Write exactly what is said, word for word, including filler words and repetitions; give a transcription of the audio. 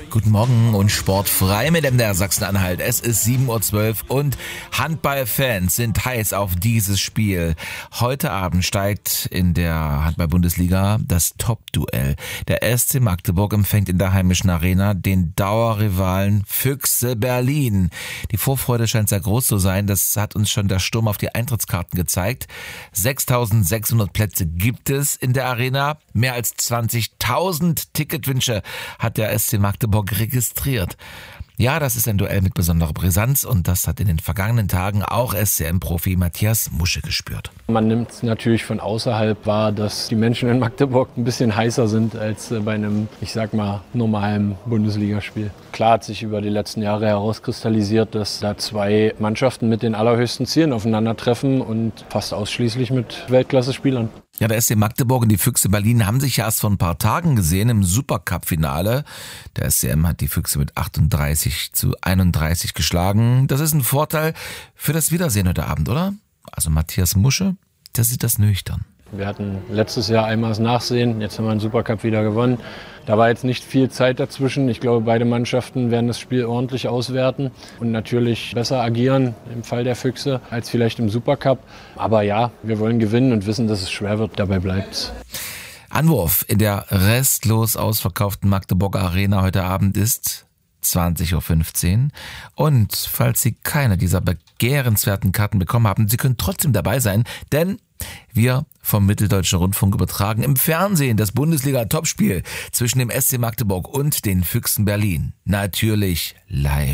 Guten Morgen und sportfrei mit M D R Sachsen-Anhalt. Es ist sieben Uhr zwölf und Handballfans sind heiß auf dieses Spiel. Heute Abend steigt in der Handball-Bundesliga das Top-Duell. Der S C Magdeburg empfängt in der heimischen Arena den Dauerrivalen Füchse Berlin. Die Vorfreude scheint sehr groß zu sein. Das hat uns schon der Sturm auf die Eintrittskarten gezeigt. sechstausendsechshundert Plätze gibt es in der Arena. Mehr als zwanzigtausend Ticketwünsche hat der S C Magdeburg registriert. Ja, das ist ein Duell mit besonderer Brisanz und das hat in den vergangenen Tagen auch S C M-Profi Matthias Musche gespürt. Man nimmt natürlich von außerhalb wahr, dass die Menschen in Magdeburg ein bisschen heißer sind als bei einem, ich sag mal, normalen Bundesligaspiel. Klar hat sich über die letzten Jahre herauskristallisiert, dass da zwei Mannschaften mit den allerhöchsten Zielen aufeinandertreffen und fast ausschließlich mit Weltklasse-Spielern. Ja, der S C Magdeburg und die Füchse Berlin haben sich ja erst vor ein paar Tagen gesehen im Supercup-Finale. Der S C M hat die Füchse mit achtunddreißig zu einunddreißig geschlagen. Das ist ein Vorteil für das Wiedersehen heute Abend, oder? Also Matthias Musche, der sieht das nüchtern. Wir hatten letztes Jahr einmal das Nachsehen, jetzt haben wir den Supercup wieder gewonnen. Da war jetzt nicht viel Zeit dazwischen. Ich glaube, beide Mannschaften werden das Spiel ordentlich auswerten und natürlich besser agieren im Fall der Füchse als vielleicht im Supercup. Aber ja, wir wollen gewinnen und wissen, dass es schwer wird. Dabei bleibt's. Anwurf in der restlos ausverkauften Magdeburger Arena heute Abend ist zwanzig Uhr fünfzehn. Und falls Sie keine dieser begehrenswerten Karten bekommen haben, Sie können trotzdem dabei sein, denn wir vom Mitteldeutschen Rundfunk übertragen im Fernsehen das Bundesliga-Topspiel zwischen dem S C Magdeburg und den Füchsen Berlin. Natürlich live.